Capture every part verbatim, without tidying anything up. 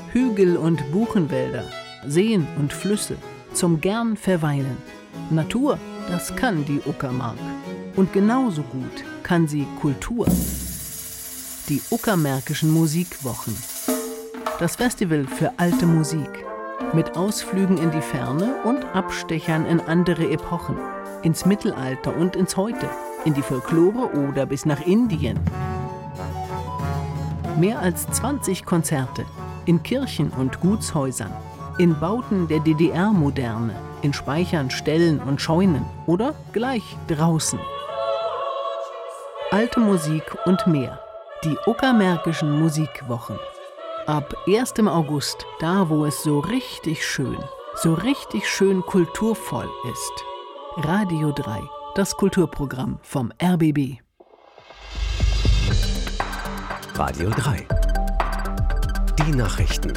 Hügel und Buchenwälder, Seen und Flüsse, zum gern verweilen. Natur, das kann die Uckermark. Und genauso gut kann sie Kultur. Die Uckermärkischen Musikwochen. Das Festival für alte Musik. Mit Ausflügen in die Ferne und Abstechern in andere Epochen. Ins Mittelalter und ins Heute. In die Folklore oder bis nach Indien. Mehr als zwanzig Konzerte. In Kirchen und Gutshäusern. In Bauten der D D R-Moderne. In Speichern, Ställen und Scheunen. Oder gleich draußen. Alte Musik und mehr. Die Uckermärkischen Musikwochen. Ab ersten August, da wo es so richtig schön, so richtig schön kulturvoll ist. Radio drei, das Kulturprogramm vom R B B. Radio drei. Die Nachrichten.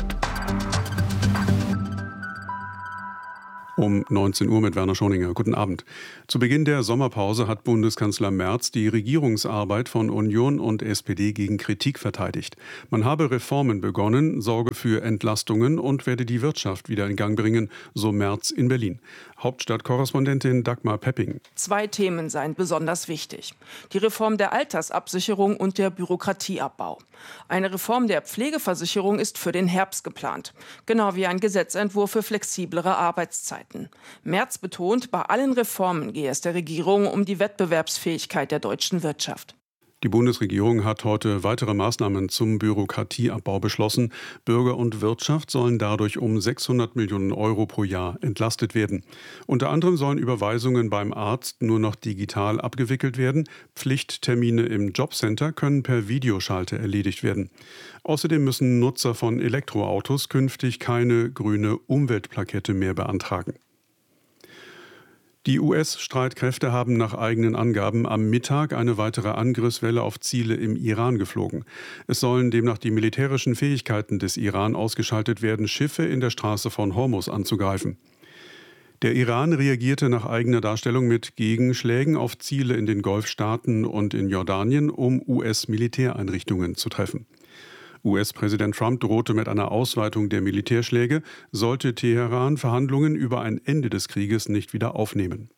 Um neunzehn Uhr mit Werner Schoninger. Guten Abend. Zu Beginn der Sommerpause hat Bundeskanzler Merz die Regierungsarbeit von Union und S P D gegen Kritik verteidigt. Man habe Reformen begonnen, sorge für Entlastungen und werde die Wirtschaft wieder in Gang bringen, so Merz in Berlin. Hauptstadtkorrespondentin Dagmar Pepping. Zwei Themen seien besonders wichtig. Die Reform der Altersabsicherung und der Bürokratieabbau. Eine Reform der Pflegeversicherung ist für den Herbst geplant. Genau wie ein Gesetzentwurf für flexiblere Arbeitszeiten. Merz betont, bei allen Reformen gehe es der Regierung um die Wettbewerbsfähigkeit der deutschen Wirtschaft. Die Bundesregierung hat heute weitere Maßnahmen zum Bürokratieabbau beschlossen. Bürger und Wirtschaft sollen dadurch um sechshundert Millionen Euro pro Jahr entlastet werden. Unter anderem sollen Überweisungen beim Arzt nur noch digital abgewickelt werden. Pflichttermine im Jobcenter können per Videoschalte erledigt werden. Außerdem müssen Nutzer von Elektroautos künftig keine grüne Umweltplakette mehr beantragen. Die U S-Streitkräfte haben nach eigenen Angaben am Mittag eine weitere Angriffswelle auf Ziele im Iran geflogen. Es sollen demnach die militärischen Fähigkeiten des Iran ausgeschaltet werden, Schiffe in der Straße von Hormuz anzugreifen. Der Iran reagierte nach eigener Darstellung mit Gegenschlägen auf Ziele in den Golfstaaten und in Jordanien, um U S-Militäreinrichtungen zu treffen. U S-Präsident Trump drohte mit einer Ausweitung der Militärschläge, sollte Teheran Verhandlungen über ein Ende des Krieges nicht wieder aufnehmen.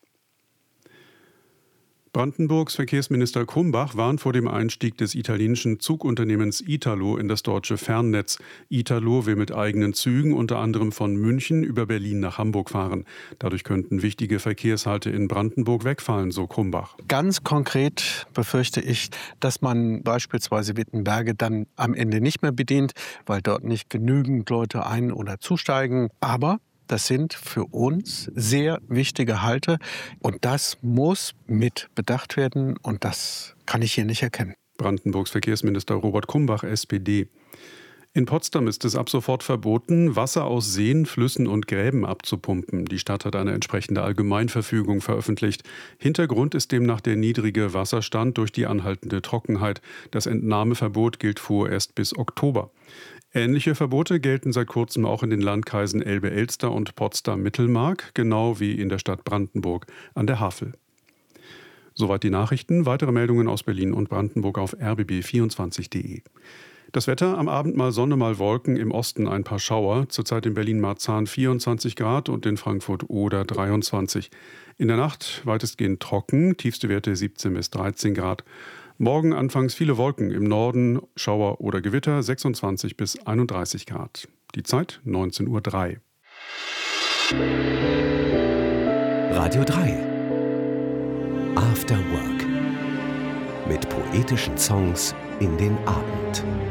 Brandenburgs Verkehrsminister Krumbach warnt vor dem Einstieg des italienischen Zugunternehmens Italo in das deutsche Fernnetz. Italo will mit eigenen Zügen unter anderem von München über Berlin nach Hamburg fahren. Dadurch könnten wichtige Verkehrshalte in Brandenburg wegfallen, so Krumbach. Ganz konkret befürchte ich, dass man beispielsweise Wittenberge dann am Ende nicht mehr bedient, weil dort nicht genügend Leute ein- oder zusteigen. Aber das sind für uns sehr wichtige Halte und das muss mit bedacht werden und das kann ich hier nicht erkennen. Brandenburgs Verkehrsminister Robert Krumbach, S P D. In Potsdam ist es ab sofort verboten, Wasser aus Seen, Flüssen und Gräben abzupumpen. Die Stadt hat eine entsprechende Allgemeinverfügung veröffentlicht. Hintergrund ist demnach der niedrige Wasserstand durch die anhaltende Trockenheit. Das Entnahmeverbot gilt vorerst bis Oktober. Ähnliche Verbote gelten seit kurzem auch in den Landkreisen Elbe-Elster und Potsdam-Mittelmark, genau wie in der Stadt Brandenburg an der Havel. Soweit die Nachrichten. Weitere Meldungen aus Berlin und Brandenburg auf r b b vierundzwanzig punkt de. Das Wetter, am Abend mal Sonne, mal Wolken, im Osten ein paar Schauer. Zurzeit in Berlin-Marzahn vierundzwanzig Grad und in Frankfurt-Oder dreiundzwanzig. In der Nacht weitestgehend trocken, tiefste Werte siebzehn bis dreizehn Grad. Morgen anfangs viele Wolken, im Norden Schauer oder Gewitter, sechsundzwanzig bis einunddreißig Grad. Die Zeit neunzehn Uhr drei. Radio drei. After Work. Mit poetischen Songs in den Abend.